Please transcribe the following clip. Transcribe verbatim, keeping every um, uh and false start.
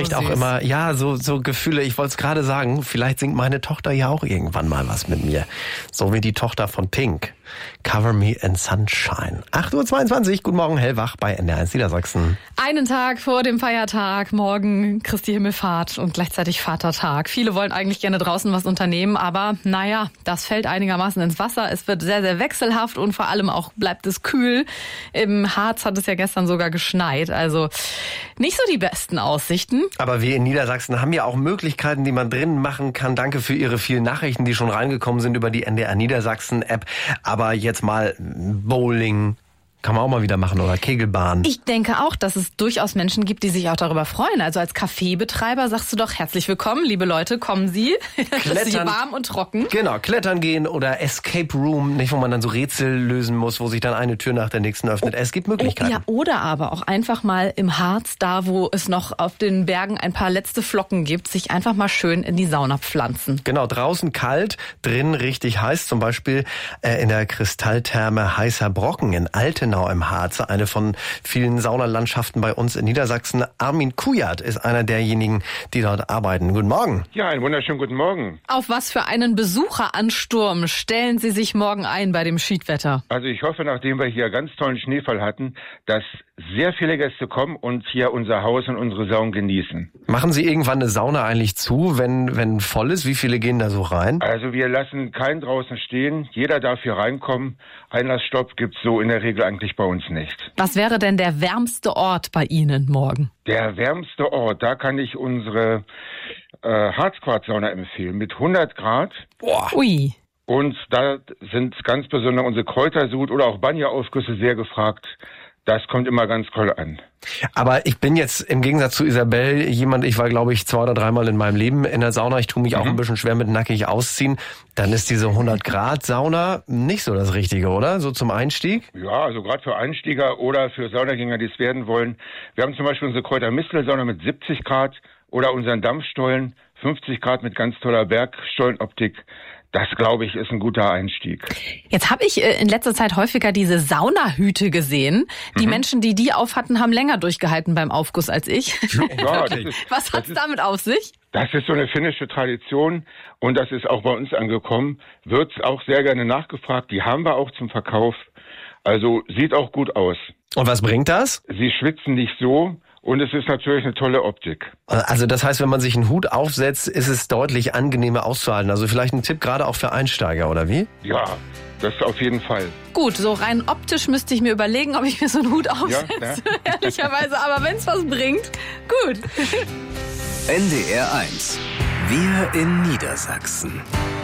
vielleicht so auch immer, ja, so, so Gefühle. Ich wollte es gerade sagen, vielleicht singt meine Tochter ja auch irgendwann mal was mit mir. So wie die Tochter von Pink. Cover Me in Sunshine. acht Uhr zweiundzwanzig, guten Morgen, hellwach bei N D R eins Niedersachsen. Einen Tag vor dem Feiertag, morgen Christi Himmelfahrt und gleichzeitig Vatertag. Viele wollen eigentlich gerne draußen was unternehmen, aber naja, das fällt einigermaßen ins Wasser. Es wird sehr, sehr wechselhaft und vor allem auch bleibt es kühl. Im Harz hat es ja gestern sogar geschneit, also nicht so die besten Aussichten. Aber wir in Niedersachsen haben ja auch Möglichkeiten, die man drinnen machen kann. Danke für Ihre vielen Nachrichten, die schon reingekommen sind über die N D R Niedersachsen App. Aber jetzt mal Bowling kann man auch mal wieder machen oder Kegelbahn. Ich denke auch, dass es durchaus Menschen gibt, die sich auch darüber freuen. Also als Kaffeebetreiber sagst du doch herzlich willkommen, liebe Leute, kommen Sie. Es ist hier warm und trocken. Genau, klettern gehen oder Escape Room, nicht, wo man dann so Rätsel lösen muss, wo sich dann eine Tür nach der nächsten öffnet. Es gibt Möglichkeiten. Ja, oder aber auch einfach mal im Harz, da wo es noch auf den Bergen ein paar letzte Flocken gibt, sich einfach mal schön in die Sauna pflanzen. Genau, draußen kalt, drin richtig heiß. Zum Beispiel äh, in der Kristalltherme Heißer Brocken in Altenau im Harz, eine von vielen Saunalandschaften bei uns in Niedersachsen. Armin Kujat ist einer derjenigen, die dort arbeiten. Guten Morgen. Ja, einen wunderschönen guten Morgen. Auf was für einen Besucheransturm stellen Sie sich morgen ein bei dem Schiedwetter? Also ich hoffe, nachdem wir hier ganz tollen Schneefall hatten, dass sehr viele Gäste kommen und hier unser Haus und unsere Sauna genießen. Machen Sie irgendwann eine Sauna eigentlich zu, wenn wenn voll ist? Wie viele gehen da so rein? Also wir lassen keinen draußen stehen. Jeder darf hier reinkommen. Einlassstopp gibt's so in der Regel eigentlich bei uns nicht. Was wäre denn der wärmste Ort bei Ihnen morgen? Der wärmste Ort, da kann ich unsere äh, Harzquarz-Sauna empfehlen mit hundert Grad. Boah. Ui. Und da sind ganz besonders unsere Kräutersud oder auch Banja-Aufgüsse sehr gefragt. Das kommt immer ganz toll an. Aber ich bin jetzt im Gegensatz zu Isabel jemand, ich war glaube ich zwei oder dreimal in meinem Leben in der Sauna. Ich tue mich mhm. auch ein bisschen schwer mit nackig ausziehen. Dann ist diese hundert Grad Sauna nicht so das Richtige, oder? So zum Einstieg? Ja, also gerade für Einsteiger oder für Saunagänger, die es werden wollen. Wir haben zum Beispiel unsere Kräutermistel-Sauna mit siebzig Grad oder unseren Dampfstollen fünfzig Grad mit ganz toller Bergstollenoptik. Das, glaube ich, ist ein guter Einstieg. Jetzt habe ich in letzter Zeit häufiger diese Saunahüte gesehen. Die mhm. Menschen, die die auf hatten, haben länger durchgehalten beim Aufguss als ich. Ja, das ist, Was hat's das damit auf sich? Das ist so eine finnische Tradition und das ist auch bei uns angekommen. Wird auch sehr gerne nachgefragt. Die haben wir auch zum Verkauf. Also sieht auch gut aus. Und was bringt das? Sie schwitzen nicht so. Und es ist natürlich eine tolle Optik. Also das heißt, wenn man sich einen Hut aufsetzt, ist es deutlich angenehmer auszuhalten. Also vielleicht ein Tipp gerade auch für Einsteiger, oder wie? Ja, das auf jeden Fall. Gut, so rein optisch müsste ich mir überlegen, ob ich mir so einen Hut aufsetze, ja, ja. ehrlicherweise. Aber wenn es was bringt, gut. N D R eins. Wir in Niedersachsen.